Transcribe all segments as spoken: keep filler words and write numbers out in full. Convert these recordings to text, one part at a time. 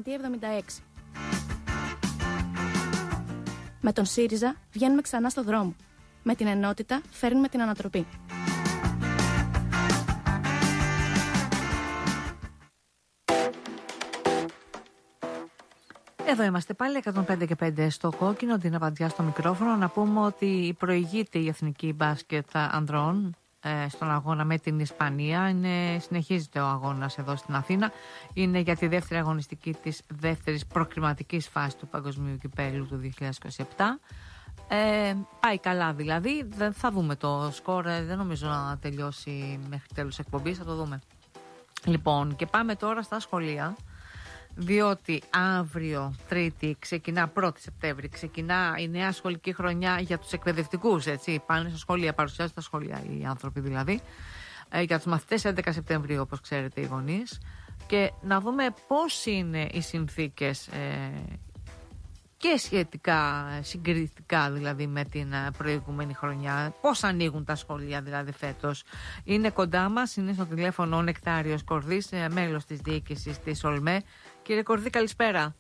Πλατεία εβδομήντα έξι. Με τον ΣΥΡΙΖΑ βγαίνουμε ξανά στο δρόμο. Με την ενότητα φέρνουμε την ανατροπή. Εδώ είμαστε πάλι, εκατόν πέντε και πέντε στο κόκκινο, την Απαντιά στο μικρόφωνο. Να πούμε ότι προηγείται η Εθνική Μπάσκετ Ανδρών ε, στον αγώνα με την Ισπανία. Είναι, συνεχίζεται ο αγώνας εδώ στην Αθήνα. Είναι για τη δεύτερη αγωνιστική της δεύτερης προκριματικής φάσης του Παγκοσμίου Κυπέλλου του δύο χιλιάδες είκοσι επτά. Ε, πάει καλά δηλαδή. Δεν θα δούμε το σκορ, δεν νομίζω να τελειώσει μέχρι τέλος εκπομπής, θα το δούμε. Λοιπόν, και πάμε τώρα στα σχολεία. Διότι αύριο Τρίτη ξεκινά, πρώτη Σεπτέμβρη, ξεκινά η νέα σχολική χρονιά για τους εκπαιδευτικούς, έτσι, πάνε στα σχολεία, παρουσιάζουν τα σχολεία οι άνθρωποι δηλαδή, ε, για τους μαθητές έντεκα Σεπτεμβρίου, όπως ξέρετε, οι γονείς, και να δούμε πώς είναι οι συνθήκες ε, και σχετικά, συγκριτικά δηλαδή με την προηγούμενη χρονιά, πώς ανοίγουν τα σχολεία δηλαδή φέτος. Είναι κοντά μας, είναι στο τηλέφωνο ο Νεκτάριος Κορδής, μέλος της διοίκησης της ΟΛΜΕ. Κύριε Κορδή, καλησπέρα.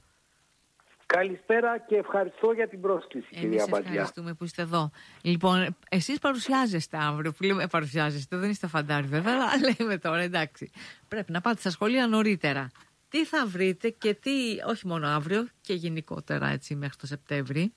Καλησπέρα και ευχαριστώ για την πρόσκληση, Εμείς κυρία Μπαντιά. ευχαριστούμε που είστε εδώ. Λοιπόν, εσείς παρουσιάζεστε αύριο, που λέμε παρουσιάζεστε, δεν είστε φαντάρι βέβαια, αλλά λέμε τώρα, εντάξει. Πρέπει να πάτε στα σχολεία νωρίτερα. Τι θα βρείτε και τι, όχι μόνο αύριο και γενικότερα έτσι μέχρι το Σεπτέμβρη.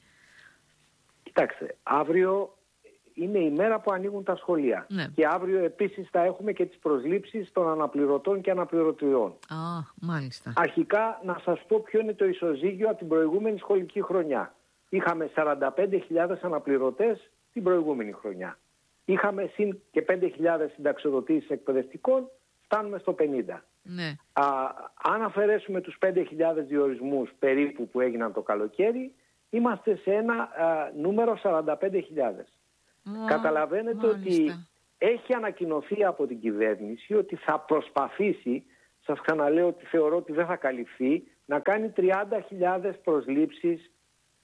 Κοιτάξτε, αύριο είναι η μέρα που ανοίγουν τα σχολεία. Ναι. Και αύριο επίσης θα έχουμε και τις προσλήψεις των αναπληρωτών και αναπληρωτριών. Α, μάλιστα. Αρχικά να σας πω ποιο είναι το ισοζύγιο από την προηγούμενη σχολική χρονιά. Είχαμε σαράντα πέντε χιλιάδες αναπληρωτές την προηγούμενη χρονιά. Είχαμε συν και πέντε χιλιάδες συνταξιοδοτήσεις εκπαιδευτικών, φτάνουμε στο πενήντα. Ναι. Α, αν αφαιρέσουμε τους πέντε χιλιάδες διορισμούς περίπου που έγιναν το καλοκαίρι, είμαστε σε ένα α, νούμερο σαράντα πέντε χιλιάδες. Oh, Καταλαβαίνετε μάλιστα. Ότι έχει ανακοινωθεί από την κυβέρνηση ότι θα προσπαθήσει, σας ξαναλέω ότι θεωρώ ότι δεν θα καλυφθεί, να κάνει τριάντα χιλιάδες προσλήψεις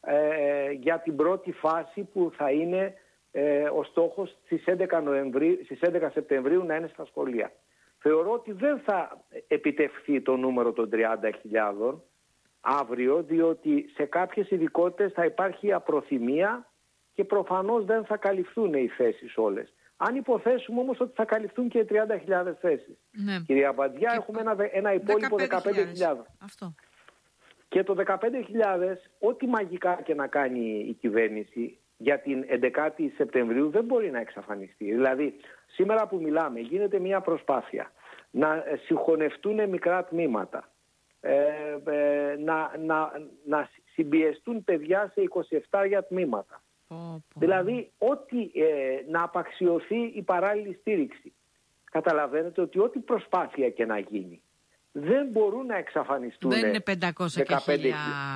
ε, για την πρώτη φάση που θα είναι ε, ο στόχος στις έντεκα, Νοεμβρίου, στις έντεκα Σεπτεμβρίου να είναι στα σχολεία. Θεωρώ ότι δεν θα επιτευχθεί το νούμερο των τριάντα χιλιάδων αύριο, διότι σε κάποιες ειδικότητες θα υπάρχει απροθυμία και προφανώς δεν θα καλυφθούν οι θέσεις όλες. Αν υποθέσουμε όμως ότι θα καλυφθούν και οι τριάντα χιλιάδες θέσεις. Ναι. Κυρία Μπαντιά, και έχουμε ένα, ένα υπόλοιπο δεκαπέντε χιλιάδες. Αυτό. Και το δεκαπέντε χιλιάδες, ό,τι μαγικά και να κάνει η κυβέρνηση για την έντεκα Σεπτεμβρίου δεν μπορεί να εξαφανιστεί. Δηλαδή, σήμερα που μιλάμε γίνεται μια προσπάθεια να συγχωνευτούν μικρά τμήματα, ε, ε, να, να, να συμπιεστούν παιδιά σε είκοσι επτά τμήματα. Oh, oh. Δηλαδή, ό,τι ε, να απαξιωθεί η παράλληλη στήριξη. Καταλαβαίνετε ότι ό,τι προσπάθεια και να γίνει δεν μπορούν να εξαφανιστούν. Δεν είναι πεντακόσια και χίλια.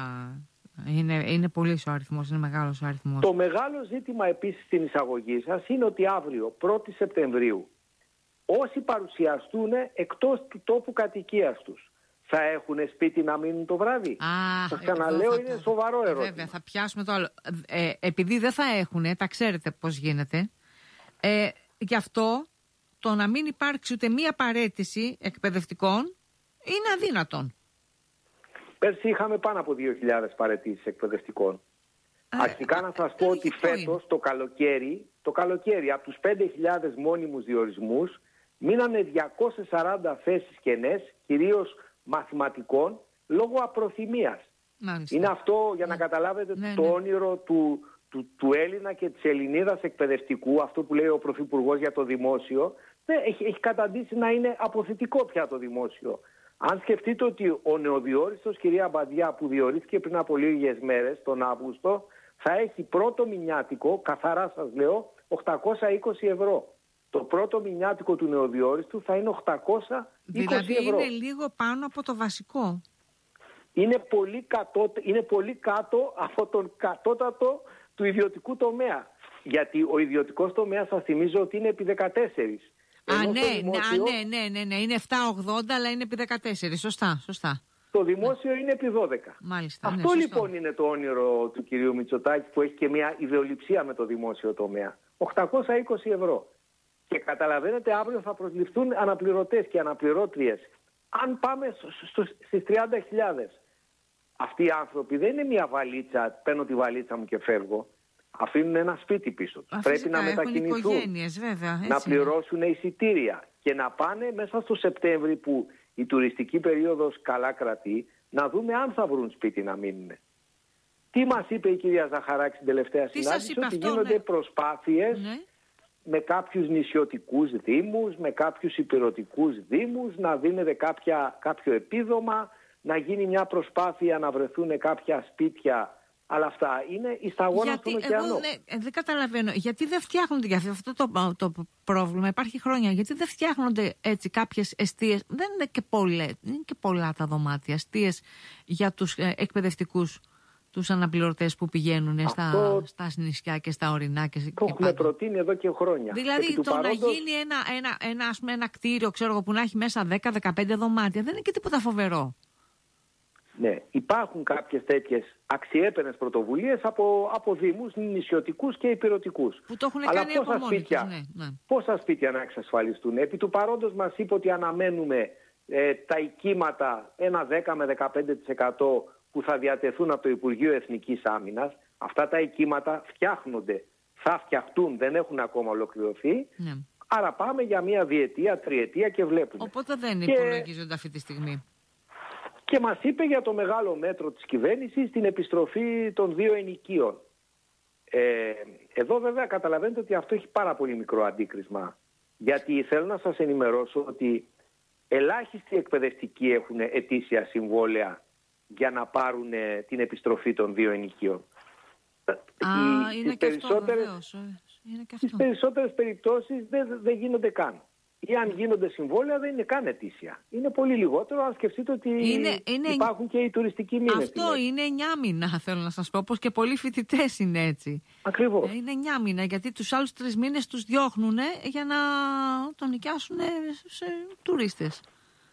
Είναι, είναι πολύς ο αριθμός, είναι μεγάλος ο αριθμός. Το μεγάλο ζήτημα επίσης στην εισαγωγή σας είναι ότι αύριο, πρώτη Σεπτεμβρίου, όσοι παρουσιαστούν εκτός του τόπου κατοικίας τους, θα έχουν σπίτι να μείνουν το βράδυ? Α, σας ξαναλέω, είναι το... σοβαρό ερώτημα. Βέβαια, θα πιάσουμε το άλλο. Ε, επειδή δεν θα έχουν, τα ξέρετε πώς γίνεται, ε, γι' αυτό το να μην υπάρξει ούτε μία παραίτηση εκπαιδευτικών είναι αδύνατον. Πέρσι είχαμε πάνω από δύο χιλιάδες παραιτήσεις εκπαιδευτικών. Ε, Αρχικά να σας πω ότι φέτος το καλοκαίρι, το καλοκαίρι από τους πέντε χιλιάδες μόνιμους διορισμούς μείνανε διακόσιες σαράντα θέσεις κενές, κυρίως μαθηματικών, λόγω απροθυμίας. Μάλιστα. Είναι αυτό, για να καταλάβετε, ναι, το ναι. όνειρο του, του, του Έλληνα και της Ελληνίδας εκπαιδευτικού, αυτό που λέει ο Πρωθυπουργός για το δημόσιο, έχει, έχει καταντήσει να είναι αποθητικό πια το δημόσιο. Αν σκεφτείτε ότι ο νεοδιόριστος, κυρία Μπαντιά, που διορίστηκε πριν από λίγες μέρες, τον Αύγουστο, θα έχει πρώτο μηνιάτικο, καθαρά σας λέω, οκτακόσια είκοσι ευρώ. Το πρώτο μηνιάτικο του νεοδιόριστου θα είναι οκτακόσια είκοσι δηλαδή ευρώ. Δηλαδή είναι λίγο πάνω από το βασικό. Είναι πολύ, κατώ, είναι πολύ κάτω από τον κατώτατο του ιδιωτικού τομέα. Γιατί ο ιδιωτικός τομέας, σας θυμίζω ότι είναι επί δεκατέσσερα. Α, ναι, δημόσιο, ναι, ναι, ναι, ναι, είναι επτακόσια ογδόντα, αλλά είναι επί δεκατέσσερα. Σωστά, σωστά. Το δημόσιο ναι. είναι επί δώδεκα. Μάλιστα, Αυτό ναι, λοιπόν είναι το όνειρο του κυρίου Μητσοτάκη, που έχει και μια ιδεολειψία με το δημόσιο τομέα. οκτακόσια είκοσι ευρώ. Και καταλαβαίνετε, αύριο θα προσληφθούν αναπληρωτές και αναπληρώτριες. Αν πάμε στις τριάντα χιλιάδες, αυτοί οι άνθρωποι δεν είναι μια βαλίτσα, παίρνω τη βαλίτσα μου και φεύγω. Αφήνουν ένα σπίτι πίσω τους. Πρέπει να μετακινηθούν, βέβαια, να πληρώσουν εισιτήρια και να πάνε μέσα στο Σεπτέμβρη που η τουριστική περίοδος καλά κρατεί, να δούμε αν θα βρουν σπίτι να μείνουν. Τι μας είπε η κυρία Ζαχαράκη στην τελευταία Τι συνάντηση? Ότι αυτό, γίνονται ναι. προσπάθειες Ναι. με κάποιους νησιωτικούς δήμους, με κάποιους υπηρετικούς δήμους, να δίνεται κάποια, κάποιο επίδομα, να γίνει μια προσπάθεια να βρεθούν κάποια σπίτια. Αλλά αυτά είναι η σταγόνα στον ωκεανό. Ναι, δεν καταλαβαίνω. Γιατί δεν φτιάχνονται για αυτό το, το πρόβλημα, υπάρχει χρόνια. Γιατί δεν φτιάχνονται έτσι κάποιες εστίες? Δεν είναι και, πολλέ, είναι και πολλά τα δωμάτια. Εστίες για τους ε, εκπαιδευτικούς, τους αναπληρωτές που πηγαίνουν αυτό, στα, στα νησιά και στα ορεινά. Και, το και έχουμε πάντα. προτείνει εδώ και χρόνια. Δηλαδή το παρόντος... να γίνει ένα, ένα, ένα, ας πούμε, ένα κτίριο, ξέρω εγώ, που να έχει μέσα δέκα με δεκαπέντε δωμάτια, δεν είναι και τίποτα φοβερό. Ναι, υπάρχουν κάποιες τέτοιες αξιέπαινες πρωτοβουλίες από, από δήμους νησιωτικούς και υπηρετικούς. Που το έχουν Αλλά κάνει από μόνοι τους, ναι, ναι. Πόσα σπίτια να εξασφαλιστούν? Επί του παρόντος μας είπε ότι αναμένουμε ε, τα οικίματα ένα δέκα με δεκαπέντε τοις εκατό που θα διατεθούν από το Υπουργείο Εθνικής Άμυνας. Αυτά τα οικίματα φτιάχνονται, θα φτιαχτούν, δεν έχουν ακόμα ολοκληρωθεί. Ναι. Άρα πάμε για μια διετία, τριετία και βλέπουμε. Οπότε δεν και... υπολογίζονται αυτή τη στιγμή. Και μας είπε για το μεγάλο μέτρο της κυβέρνησης, την επιστροφή των δύο ενοικίων. Ε, εδώ βέβαια καταλαβαίνετε ότι αυτό έχει πάρα πολύ μικρό αντίκρισμα. Γιατί θέλω να σας ενημερώσω ότι ελάχιστοι εκπαιδευτικοί έχουν ετήσια συμβόλαια για να πάρουν την επιστροφή των δύο ενοικίων. Α, Οι, είναι, και αυτό, βεβαίως. είναι και αυτό. Στις περισσότερες περιπτώσεις δεν, δεν γίνονται καν. Ή αν γίνονται συμβόλαια δεν είναι καν ετήσια. Είναι πολύ λιγότερο αν σκεφτείτε ότι είναι, είναι... υπάρχουν και οι τουριστικοί μήνες. Αυτό είναι εννιά μήνα, θέλω να σας πω, όπως και πολλοί φοιτητές είναι έτσι. Ακριβώς. Είναι εννιά μήνα, γιατί τους άλλους τρεις μήνες τους διώχνουν για να τον νοικιάσουν σε τουρίστες.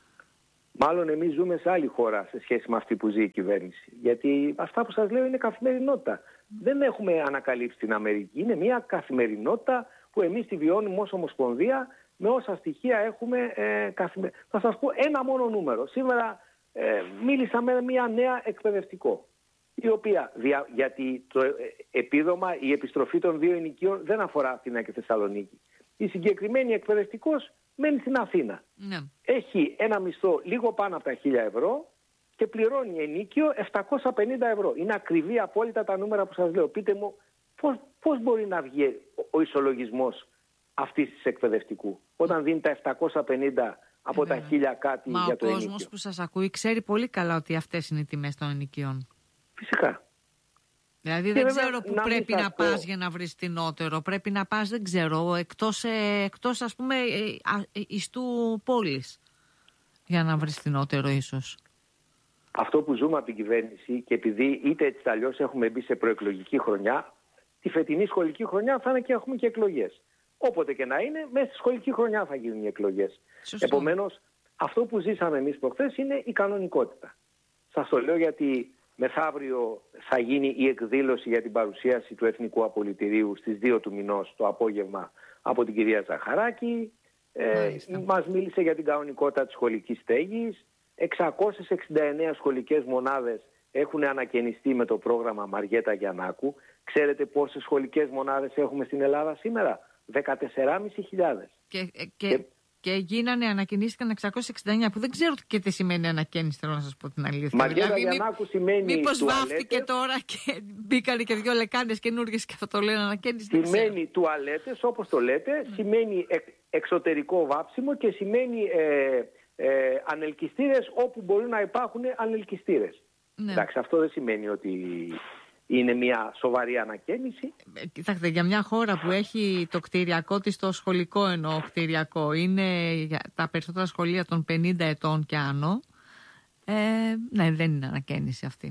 Μάλλον εμείς ζούμε σε άλλη χώρα σε σχέση με αυτή που ζει η κυβέρνηση. Γιατί αυτά που σας λέω είναι καθημερινότητα. Mm. Δεν έχουμε ανακαλύψει την Αμερική. Είναι μια καθημερινότητα που εμείς τη βιώνουμε ως Ομοσπονδία με όσα στοιχεία έχουμε ε, καθημε... Θα σας πω ένα μόνο νούμερο. Σήμερα ε, μίλησα με μια νέα εκπαιδευτικό, η οποία, δια... γιατί το επίδομα, η επιστροφή των δύο ενοικίων δεν αφορά Αθήνα και Θεσσαλονίκη. Η συγκεκριμένη εκπαιδευτικός μένει στην Αθήνα. Ναι. Έχει ένα μισθό λίγο πάνω από τα χίλια ευρώ και πληρώνει ενίκιο επτακόσια πενήντα ευρώ. Είναι ακριβή απόλυτα τα νούμερα που σας λέω. Πείτε μου πώς, πώς μπορεί να βγει ο ισολογισμός αυτής της εκπαιδευτικού όταν δίνει τα επτακόσια πενήντα από ε, τα χίλια κάτι Μα για το ενίκιο. Μα ο κόσμος που σας ακούει ξέρει πολύ καλά ότι αυτές είναι οι τιμές των ενοικίων. Φυσικά. Δηλαδή δεν ξέρω που να πρέπει να πω... πας για να βρεις φθηνότερο. Πρέπει να πας, δεν ξέρω, εκτός, ε, εκτός ας πούμε ε, ιστού πόλης για να βρεις φθηνότερο ίσως. Αυτό που ζούμε από την κυβέρνηση και επειδή είτε έτσι αλλιώς έχουμε μπει σε προεκλογική χρονιά, τη φετινή σχολική χρονιά θα είναι και έχουμε και εκλογές. Όποτε και να είναι, μέσα στη σχολική χρονιά θα γίνουν οι εκλογές. Σωστό. Επομένως, αυτό που ζήσαμε εμείς προχθές είναι η κανονικότητα. Σας το λέω γιατί μεθαύριο θα γίνει η εκδήλωση για την παρουσίαση του Εθνικού Απολυτηρίου στις δύο του μηνός το απόγευμα από την κυρία Ζαχαράκη. Ε, μας μίλησε για την κανονικότητα της σχολικής στέγης. εξακόσιες εξήντα εννέα σχολικές μονάδες έχουν ανακαινιστεί με το πρόγραμμα Μαριέτα Γιαννάκου. Ξέρετε πόσες σχολικές μονάδες έχουμε στην Ελλάδα σήμερα? δεκατέσσερις χιλιάδες πεντακόσιες. Και, και, και... και γίνανε, ανακαινίστηκαν εξακόσιες εξήντα εννέα, που δεν ξέρω και τι σημαίνει ανακαίνιση, θέλω να σας πω την αλήθεια. Μαριέτα δηλαδή, Γιαννάκου σημαίνει μήπως βάφτηκε τώρα και μπήκανε και δύο λεκάνες καινούργιες και θα το λένε ανακαίνιση? Σημαίνει τουαλέτες, όπως το λέτε, mm. σημαίνει εξ, εξωτερικό βάψιμο και σημαίνει ε, ε, ανελκυστήρες όπου μπορεί να υπάρχουν ανελκυστήρες. Ναι. Εντάξει, αυτό δεν σημαίνει ότι είναι μια σοβαρή ανακαίνιση. Κοιτάξτε, για μια χώρα που έχει το κτηριακό της, το σχολικό εννοώ κτηριακό, είναι τα περισσότερα σχολεία των πενήντα ετών και άνω, ε, ναι, δεν είναι ανακαίνιση αυτή.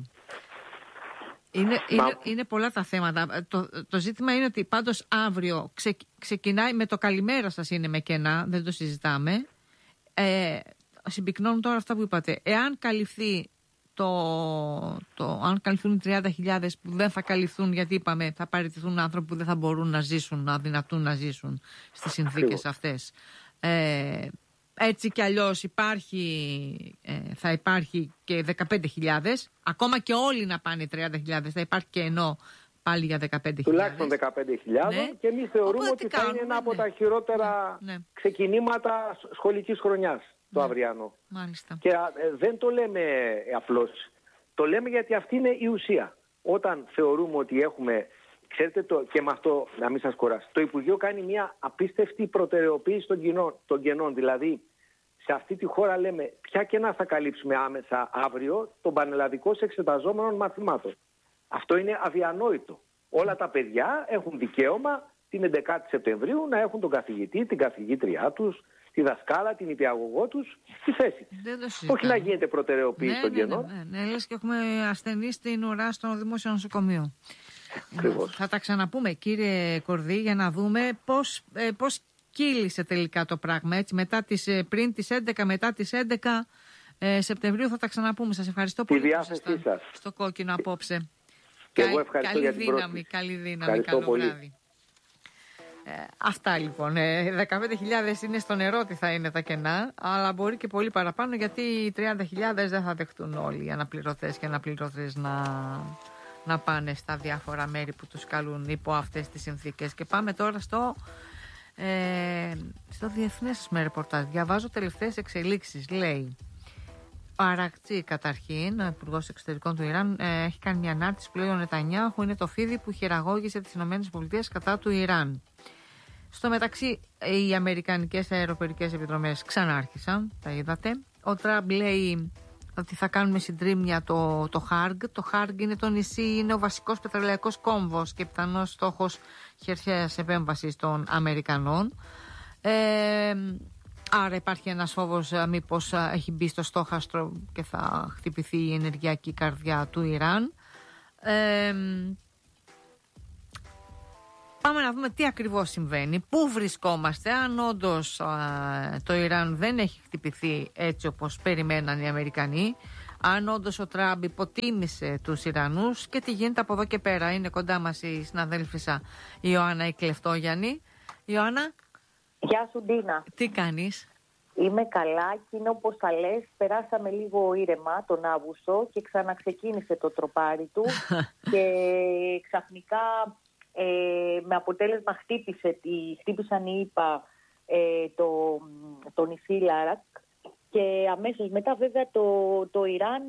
Είναι, είναι, είναι πολλά τα θέματα. Το, το ζήτημα είναι ότι πάντως αύριο ξε, ξεκινάει με το καλημέρα σας, είναι με κενά, δεν το συζητάμε. Ε, συμπυκνώνουν τώρα αυτά που είπατε. Εάν καλυφθεί Το, το, αν καλυφθούν οι τριάντα χιλιάδες που δεν θα καλυφθούν, γιατί είπαμε θα παραιτηθούν άνθρωποι που δεν θα μπορούν να ζήσουν, να δυνατούν να ζήσουν στις συνθήκες αυτές. Ε, έτσι κι αλλιώς υπάρχει, ε, θα υπάρχει και δεκαπέντε χιλιάδες. Ακόμα και όλοι να πάνε τριάντα χιλιάδες, θα υπάρχει και ενώ πάλι για δεκαπέντε χιλιάδες. Τουλάχιστον δεκαπέντε χιλιάδες, ναι. Και εμείς θεωρούμε Οπότε ότι θα κάνουμε, είναι ένα ναι. από τα χειρότερα ναι, ναι. ξεκινήματα σχολικής χρονιάς το ναι. αυριανό. Μάλιστα. Και ε, δεν το λέμε απλώς. Το λέμε γιατί αυτή είναι η ουσία. Όταν θεωρούμε ότι έχουμε, ξέρετε το, και με αυτό να μην σας κουράσει, το Υπουργείο κάνει μια απίστευτη προτεραιοποίηση των κενών, των κενών. Δηλαδή, σε αυτή τη χώρα λέμε ποια κενά θα καλύψουμε άμεσα αύριο των πανελλαδικών εξεταζόμενων μαθημάτων. Αυτό είναι αδιανόητο. Όλα τα παιδιά έχουν δικαίωμα την έντεκα Σεπτεμβρίου να έχουν τον καθηγητή, την καθηγήτριά τους, τη δασκάλα, την υπηαγωγό τους στη θέση. Όχι να γίνεται προτεραιοποίηση ναι, των ναι, κενών. Ναι, ναι, ναι. Λες και έχουμε ασθενή στην ουρά στο δημόσιο νοσοκομείο. Ακριβώς. Θα τα ξαναπούμε, κύριε Κορδί, για να δούμε πώς, ε, πώς κύλησε τελικά το πράγμα. Έτσι, μετά τις, πριν τις έντεκα, μετά τις έντεκα ε, Σεπτεμβρίου θα τα ξαναπούμε. Σας ευχαριστώ πολύ που ήσασταν στο κόκκινο απόψε. Και εγώ ευχαριστώ καλή για την δύναμη, καλή δύναμη, καλό πολύ. βράδυ. Ε, αυτά λοιπόν. Ε, δεκαπέντε χιλιάδες είναι στο νερό ότι θα είναι τα κενά, αλλά μπορεί και πολύ παραπάνω, γιατί οι τριάντα χιλιάδες δεν θα δεχτούν όλοι οι αναπληρωτές και αναπληρωτές να, να πάνε στα διάφορα μέρη που τους καλούν υπό αυτές τις συνθήκες. Και πάμε τώρα στο, ε, στο διεθνές με ρεπορτάζ. Διαβάζω τελευταίες εξελίξεις. Λέει ο Αρακτσί, καταρχήν, ο Υπουργός Εξωτερικών του Ιράν, ε, έχει κάνει μια ανάρτηση που λέει: ο Νετανιάχου είναι το φίδι που χειραγώγησε τις ΗΠΑ κατά του Ιράν. Στο μεταξύ, οι αμερικανικές αεροπορικές επιδρομές ξανάρχισαν, τα είδατε. Ο Τραμπ λέει ότι θα κάνουμε συντρίμμια το, το Χάργκ. Το Χάργκ είναι το νησί, είναι ο βασικός πετρελαϊκός κόμβος και πιθανός στόχος χερσαίας επέμβασης των Αμερικανών. Ε, άρα υπάρχει ένας φόβος μήπως έχει μπει στο στόχαστρο και θα χτυπηθεί η ενεργειακή καρδιά του Ιράν. Ε, Πάμε να δούμε τι ακριβώς συμβαίνει, πού βρισκόμαστε, αν όντως α, το Ιράν δεν έχει χτυπηθεί έτσι όπως περιμέναν οι Αμερικανοί, αν όντως ο Τραμπ υποτίμησε τους Ιρανούς και τι γίνεται από εδώ και πέρα. Είναι κοντά μας η συναδέλφισσα Ιωάννα η Κλεφτόγιαννη. Ιωάννα. Γεια σου Ντίνα. Τι κάνεις? Είμαι καλά και είναι όπως τα λες, περάσαμε λίγο ήρεμα τον Αύγουστο και ξαναξεκίνησε το τροπάρι του και ξαφνικά... Ε, με αποτέλεσμα χτύπησε, χτύπησαν οι ΗΠΑ ε, το, το νησί Λάρακ και αμέσως μετά βέβαια το, το Ιράν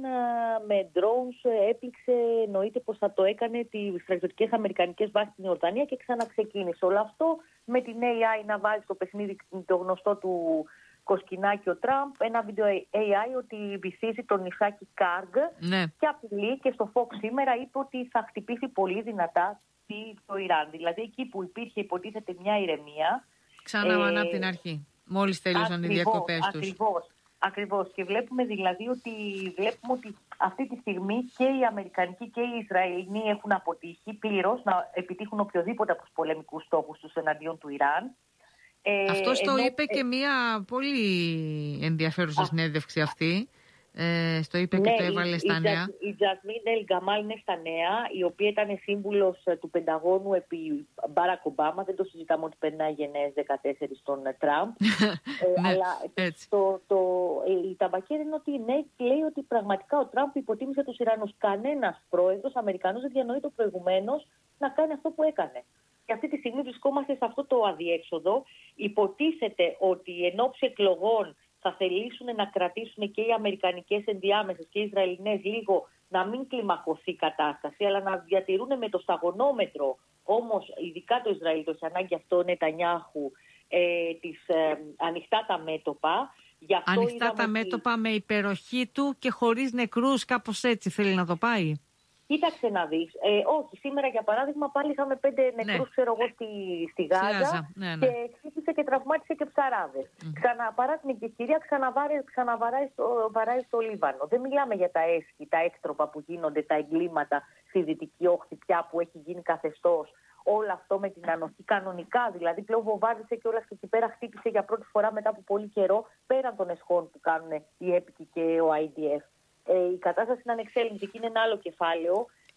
με drones έπληξε, εννοείται πως θα το έκανε τις στρατιωτικές αμερικανικές βάσεις στην Ιορδανία και ξαναξεκίνησε όλο αυτό με την έι άι να βάζει στο παιχνίδι το γνωστό του Κοσκινάκη ο Τραμπ, ένα βίντεο έι άι ότι βυθίζει το νησάκι Κάργ ναι. Και απειλεί και στο Fox σήμερα είπε ότι θα χτυπήσει πολύ δυνατά το Ιράν. Δηλαδή εκεί που υπήρχε υποτίθεται μια ηρεμία. Ξανά ε, από την αρχή. Μόλις τέλειωσαν οι διακοπές τους. Ακριβώς. Ακριβώς. Και βλέπουμε δηλαδή ότι, βλέπουμε ότι αυτή τη στιγμή και οι Αμερικανικοί και οι Ισραηλοί έχουν αποτύχει πλήρως να επιτύχουν οποιοδήποτε από τους πολεμικούς στόχους τους εναντίον του Ιράν. Ε, Αυτός το ενώ, είπε και μια πολύ ενδιαφέρουσα α, συνέντευξη αυτή. Ε, στο είπε ναι, και το έβαλε στα η, νέα. Η Τζασμίν Ελ Γκαμάλ είναι στα νέα, η οποία ήταν σύμβουλος του Πενταγώνου επί Μπάρακ Ομπάμα. Δεν το συζητάμε ότι περνάει γενναίες δεκατέσσερα στον Τραμπ. ε, ναι, αλλά έτσι. Το, το, η ταμπακέρη είναι ότι ναι, λέει ότι πραγματικά ο Τραμπ υποτίμησε τους Ιρανούς. Κανένας πρόεδρος Αμερικανός δεν διανοείται προηγουμένως να κάνει αυτό που έκανε. Και αυτή τη στιγμή βρισκόμαστε σε αυτό το αδιέξοδο. Υποτίθεται ότι εν ώψη εκλογών θα θελήσουν να κρατήσουν και οι αμερικανικές ενδιάμεσες και οι Ισραηλινές λίγο να μην κλιμακωθεί η κατάσταση, αλλά να διατηρούν με το σταγονόμετρο, όμως ειδικά το Ισραήλ το έχει ανάγκη αυτό, Νετανιάχου, ε, τις, ε, ανοιχτά τα μέτωπα. Γι' αυτό ανοιχτά τα ότι... μέτωπα με υπεροχή του και χωρίς νεκρούς, κάπως έτσι θέλει να το πάει. Κοίταξε να δεις. Ε, όχι, σήμερα για παράδειγμα πάλι είχαμε πέντε νεκρούς, ναι. ξέρω εγώ, στη, στη Γάζα ναι, ναι. και χτύπησε και τραυμάτισε και ψαράδες. Mm. Ξαναπαράτηνε και η κυρία, ξαναβαράει στο, στο Λίβανο. Δεν μιλάμε για τα έσχη, τα έκτροπα που γίνονται, τα εγκλήματα στη Δυτική Όχθη πια που έχει γίνει καθεστώς. Όλο αυτό με την ανοχή κανονικά, δηλαδή πλέον βομβάρδισε και όλα εκεί πέρα, χτύπησε για πρώτη φορά μετά από πολύ καιρό, πέραν των εσχών που κάνουν οι έπικοι και ο άι ντι εφ. Ε, η κατάσταση είναι ανεξέλεγκτη και είναι ένα άλλο κεφάλαιο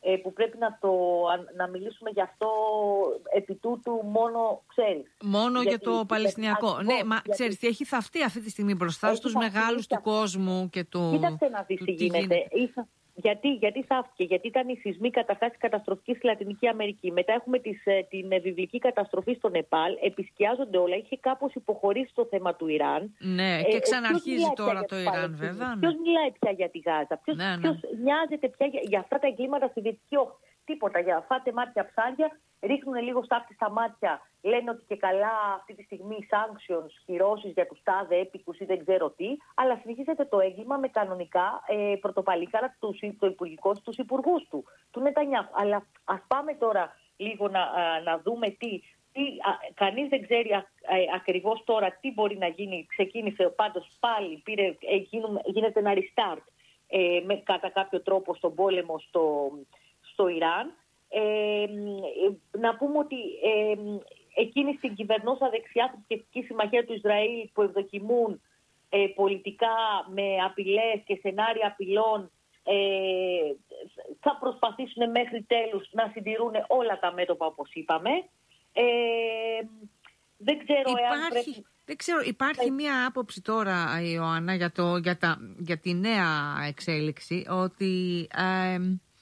ε, που πρέπει να, το, να μιλήσουμε γι' αυτό επί τούτου μόνο, ξέρεις. Μόνο γιατί, για το Παλαιστινιακό. Γιατί, ναι, γιατί, μα γιατί, ξέρεις τι έχει θαυτεί αυτή τη στιγμή μπροστά στους μεγάλους του κόσμου και του... Κοίταξε να δεις τι γίνεται. Είχα... Γιατί, γιατί θαύτηκε, γιατί ήταν οι σεισμοί καταρχάς καταστροφική στη Λατινική Αμερική. Μετά έχουμε τις, την βιβλική καταστροφή στο Νεπάλ. Επισκιάζονται όλα. Είχε κάπως υποχωρήσει το θέμα του Ιράν. Ναι, και ξαναρχίζει ε, τώρα το Ιράν, βέβαια. Ποιος μιλάει πια για τη Γάζα, ποιος, ναι, ναι. ποιος νοιάζεται πια για, για αυτά τα εγκλήματα στη Δυτική Όχθη. Τίποτα. Για φάτε μάτια ψάρια, ρίχνουν λίγο στάχτη στα μάτια. Λένε ότι και καλά αυτή τη στιγμή sanctions, κυρώσεις για τους τάδε έπικους ή δεν ξέρω τι. Αλλά συνεχίζεται το έγκλημα με κανονικά ε, πρωτοπαλίκαρα του, το υπουργικό τους υπουργούς του, του Νετανιάχου. Αλλά ας πάμε τώρα λίγο να, α, να δούμε τι. τι α, κανείς δεν ξέρει α, α, ακριβώς τώρα τι μπορεί να γίνει. Ξεκίνησε πάντως πάλι, πήρε, ε, γίνουν, γίνεται ένα restart ε, με, κατά κάποιο τρόπο στον πόλεμο στο, στο Ιράν. Ε, να πούμε ότι ε, εκείνοι στην κυβερνόσα δεξιά θρησκευτική συμμαχία του Ισραήλ που ευδοκιμούν ε, πολιτικά με απειλές και σενάρια απειλών ε, θα προσπαθήσουν μέχρι τέλους να συντηρούν όλα τα μέτωπα όπως είπαμε. Ε, δεν ξέρω υπάρχει, εάν πρέπει... δεν ξέρω, υπάρχει ε... μία άποψη τώρα, Ιωάννα, για, το, για, τα, για τη νέα εξέλιξη ότι... Ε,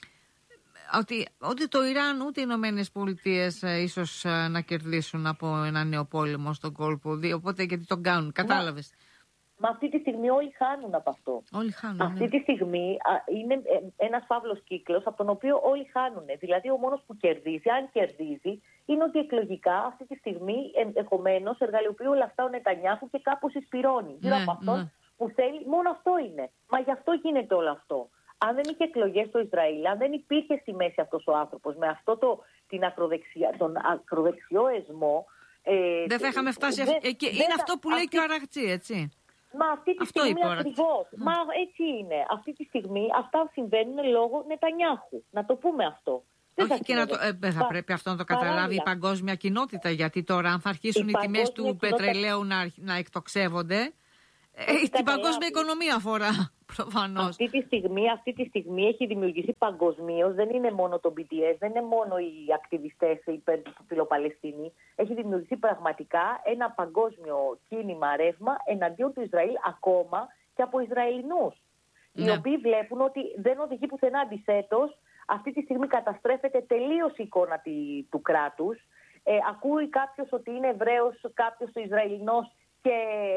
Ότι, ότι το Ιράν ούτε οι Ηνωμένες Πολιτείες ε, ίσως ε, να κερδίσουν από ένα νέο πόλεμο στον κόλπο. Οπότε γιατί τον κάνουν, κατάλαβες. Μα αυτή τη στιγμή όλοι χάνουν από αυτό. Όλοι χάνουν. Αυτή ναι. τη στιγμή α, είναι ένας φαύλος κύκλος από τον οποίο όλοι χάνουν. Δηλαδή ο μόνος που κερδίζει, αν κερδίζει, είναι ότι εκλογικά αυτή τη στιγμή ενδεχομένως εργαλειοποιεί όλα αυτά ο Νετανιάχου και κάπως εισπυρώνει. Γύρω Ναι, από αυτόν ναι. που θέλει, μόνο αυτό είναι. Μα γι' αυτό γίνεται όλο αυτό. Αν δεν είχε εκλογές στο Ισραήλ, αν δεν υπήρχε στη μέση αυτός ο άνθρωπος με αυτό το, την ακροδεξιά, τον ακροδεξιό εσμό. Ε, δεν θα είχαμε φτάσει. Δε, εκεί. δε, είναι δε, αυτό που λέει αυτή, και ο Αραχτζή, έτσι. Μα αυτή τη αυτό στιγμή ακριβώς. Mm. Μα έτσι είναι. Αυτή τη στιγμή αυτά συμβαίνουν λόγω Νετανιάχου. Να το πούμε αυτό. Όχι και να το, ε, δεν θα πρέπει αυτό να το καταλάβει παράλληλα. Η παγκόσμια κοινότητα. Γιατί τώρα, αν θα αρχίσουν η οι τιμές του κοινότητα... πετρελαίου να, να εκτοξεύονται, ε, την παγκόσμια οικονομία αφορά. Προφανώς. Αυτή τη στιγμή, αυτή τη στιγμή έχει δημιουργηθεί παγκοσμίως, δεν είναι μόνο το μπι τι ες, δεν είναι μόνο οι ακτιβιστές υπέρ του φιλοπαλαιστίνη. Έχει δημιουργηθεί πραγματικά ένα παγκόσμιο κίνημα, ρεύμα εναντίον του Ισραήλ, ακόμα και από Ισραηλινούς. Ναι. Οι οποίοι βλέπουν ότι δεν οδηγεί πουθενά, αντιθέτως. Αυτή τη στιγμή καταστρέφεται τελείως η εικόνα του κράτους. Ε, ακούει κάποιος ότι είναι Εβραίος, κάποιος ο Ισραηλινός. Και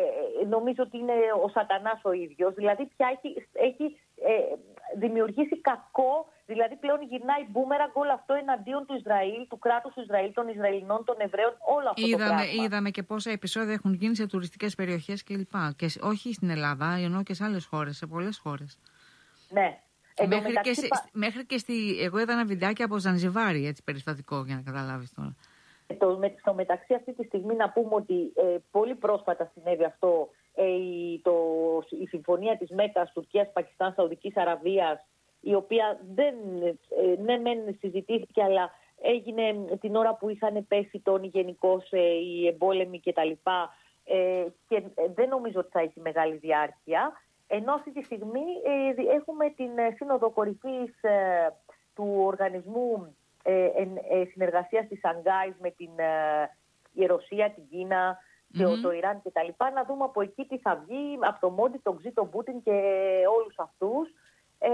νομίζω ότι είναι ο σατανάς ο ίδιος. Δηλαδή πια έχει, έχει ε, δημιουργήσει κακό, δηλαδή πλέον γυρνάει μπούμεραγκ όλο αυτό εναντίον του Ισραήλ, του κράτους του Ισραήλ, των Ισραηλινών, των Εβραίων, όλο αυτό είδαμε, το πράγμα. Είδαμε και πόσα επεισόδια έχουν γίνει σε τουριστικές περιοχές κλπ. Και όχι στην Ελλάδα, ενώ και σε άλλες χώρες, σε πολλές χώρες. Ναι. Μέχρι, μεταξύ... και, στη, μέχρι και στη... Εγώ είδα ένα βιντεάκι από Ζανζιβάρι, έτσι περιστατικό, για να καταλάβεις τώρα. Το, στο μεταξύ αυτή τη στιγμή να πούμε ότι ε, πολύ πρόσφατα συνέβη αυτό ε, η, το, η συμφωνία της Μέκας, Τουρκίας, Πακιστάν, Σαουδικής Αραβίας, η οποία δεν ε, ναι μεν συζητήθηκε, αλλά έγινε την ώρα που είχαν πέσει τόνοι γενικώς ε, οι εμπόλεμοι κτλ. Ε, και δεν νομίζω ότι θα έχει μεγάλη διάρκεια. Ενώ αυτή τη στιγμή ε, έχουμε την Σύνοδο Κορυφής ε, του Οργανισμού Ε, ε, συνεργασία της Σανγκάης με την ε, η Ρωσία, την Κίνα και mm-hmm. το Ιράν κτλ. Να δούμε από εκεί τι θα βγει, από το Μόντι, τον Ξή, τον Πούτιν και όλους αυτούς. Ε,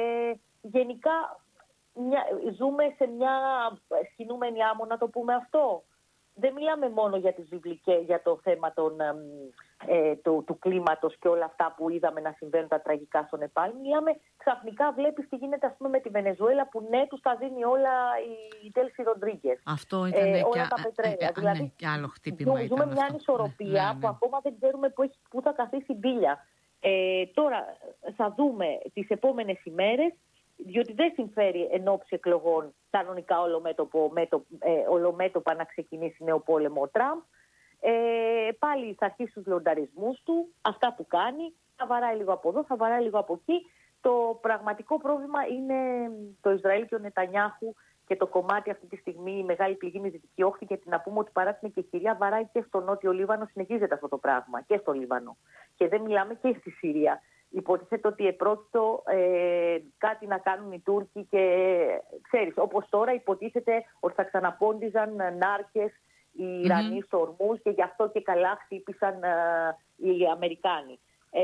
γενικά μια, ζούμε σε μια σκηνούμενη άμμο, να το πούμε αυτό. Δεν μιλάμε μόνο για τις βιβλικές, για το θέμα των, ε, του, του κλίματος και όλα αυτά που είδαμε να συμβαίνουν τα τραγικά στο Νεπάλ. Μιλάμε, ξαφνικά βλέπεις τι γίνεται, ας πούμε, με τη Βενεζουέλα, που ναι, τους τα δίνει όλα η Ντέλση Ροντρίγκες. Αυτό ήταν ε, όλα και, τα πετρέλαια. ε, ε, δηλαδή, ναι, και άλλο χτύπημα ζούμε, ήταν ζούμε μια αυτό. ανισορροπία ναι, ναι. που ακόμα δεν ξέρουμε που, έχει, που θα καθίσει η μπίλια. Ε, τώρα θα δούμε τις επόμενες ημέρες, διότι δεν συμφέρει εν ώψη εκλογών κανονικά ολομέτωπο, μέτωπο, ε, ολομέτωπα να ξεκινήσει νέο πόλεμο ο Τραμπ. Ε, πάλι θα αρχίσει τους λονταρισμούς του, αυτά που κάνει, θα βαράει λίγο από εδώ, θα βαράει λίγο από εκεί. Το πραγματικό πρόβλημα είναι το Ισραήλ και ο Νετανιάχου και το κομμάτι αυτή τη στιγμή, η μεγάλη πληγή με Δυτική Όχθη, γιατί να πούμε ότι παρά την εκεχηρία βαράει και στο Νότιο Λίβανο, συνεχίζεται αυτό το πράγμα και στο Λίβανο. Και δεν μιλάμε και στη Συρία. υποτίθεται ότι επρόκειτο ε, κάτι να κάνουν οι Τούρκοι και ξέρεις, όπως τώρα υποτίθεται ότι θα ξαναπόντιζαν νάρκες οι Ιρανοί mm-hmm. στο Ορμούζ και γι' αυτό και καλά χτύπησαν ε, οι Αμερικάνοι. Ε,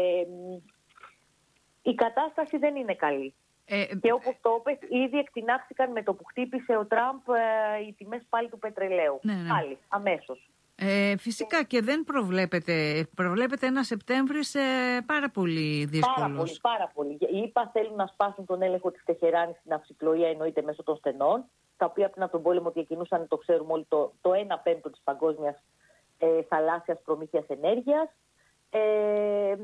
η κατάσταση δεν είναι καλή. Ε, και όπως το είπες, ήδη εκτινάχθηκαν με το που χτύπησε ο Τραμπ ε, οι τιμές πάλι του πετρελαίου. Ναι, ναι. Πάλι, αμέσως. Ε, φυσικά και δεν προβλέπεται, προβλέπεται ένα Σεπτέμβρης ε, πάρα πολύ δύσκολος. Πάρα πολύ, πάρα πολύ. Οι ΗΠΑ θέλουν να σπάσουν τον έλεγχο της Τεχεράνης στην ναυσιπλοεία, εννοείται μέσω των στενών, τα οποία πριν από τον πόλεμο διακινούσαν, το ξέρουμε όλοι, το, το ένα πέμπτο της παγκόσμιας ε, θαλάσσιας προμήθειας ενέργειας. Ε,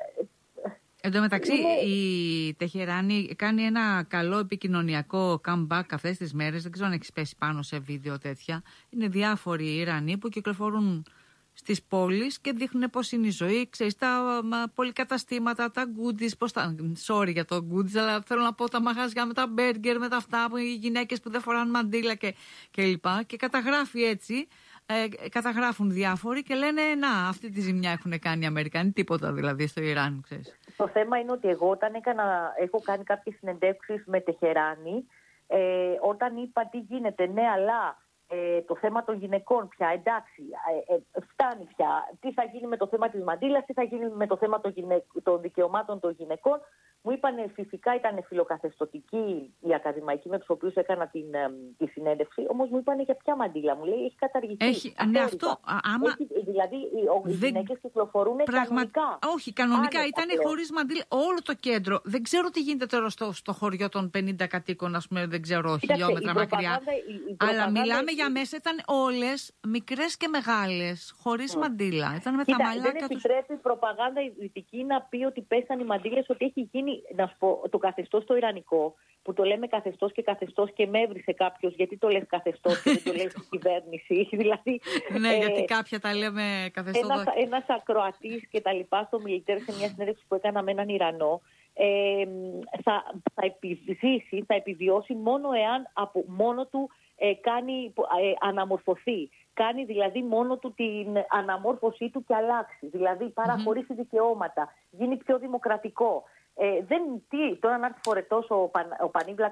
Εν τω μεταξύ, είναι... η Τεχεράνη κάνει ένα καλό επικοινωνιακό comeback αυτές τις μέρες. Δεν ξέρω αν έχεις πέσει πάνω σε βίντεο τέτοια. Είναι διάφοροι Ιρανοί που κυκλοφορούν στις πόλεις και δείχνουν πώς είναι η ζωή. Ξέρεις, τα πολυκαταστήματα, τα goodies, πώς τα... Sorry για το goodies, αλλά θέλω να πω τα μαγαζιά με τα μπέργκερ, με τα αυτά, που οι γυναίκες που δεν φοράνε μαντήλα και, και λοιπά. Και καταγράφει έτσι. Ε, καταγράφουν διάφοροι και λένε να, αυτή τη ζημιά έχουν κάνει οι Αμερικανοί, τίποτα δηλαδή στο Ιράν, ξέρεις. Το θέμα είναι ότι εγώ όταν έκανα, έχω κάνει κάποιες συνεντεύξεις με Τεχεράνη, ε, όταν είπα τι γίνεται, ναι, αλλά ε, το θέμα των γυναικών πια, εντάξει, ε, ε, φτάνει πια. Τι θα γίνει με το θέμα της μαντήλας, τι θα γίνει με το θέμα των, γυναικ... των δικαιωμάτων των γυναικών. Μου είπαν φυσικά ήταν φιλοκαθεστωτικοί οι ακαδημαϊκοί με τους οποίους έκανα την, τη συνέντευξη, όμως μου είπαν για ποια μαντήλα, μου λέει έχει καταργηθεί. Έχει, ναι, αυτό, άμα... έχει, δηλαδή οι δεν... γυναίκες κυκλοφορούν Πραγμα... κανονικά. Όχι, κανονικά ήταν χωρίς μαντήλα όλο το κέντρο. Δεν ξέρω τι γίνεται τώρα στο, στο χωριό των πενήντα κατοίκων, ας πούμε, δεν ξέρω, Κοίταξε, χιλιόμετρα μακριά. Η, η Αλλά μιλάμε η... για μέσα, ήταν όλες μικρές και μεγάλες, χωρίς mm. μαντήλα. Ήταν με Κοίτα, τα μαλλιάκια δεν τους. επιτρέπει η προπαγάνδα η δυτική να πει ότι πέσαν οι μαντήλες, ότι έχει γίνει. Να σου πω, το καθεστώς το ιρανικό, που το λέμε καθεστώς και καθεστώς και με έβρισε κάποιος, γιατί το λες καθεστώς και δεν το λες κυβέρνηση. δηλαδή, ναι, ε, γιατί κάποια τα λέμε καθεστώς. Ένας, ένας ακροατής και τα λοιπά στο Μιλιτέρ, σε μια συνέντευξη που έκανα με έναν Ιρανό, ε, θα, θα επιζήσει, θα επιβιώσει μόνο εάν από μόνο του ε, κάνει, ε, αναμορφωθεί. Κάνει δηλαδή μόνο του την αναμόρφωσή του και αλλάξει. Δηλαδή παραχωρήσει mm-hmm. δικαιώματα, γίνει πιο δημοκρατικό. Ε, δεν, τι, τώρα να έρθει φορετός ο, Παν, ο Πανίβλακας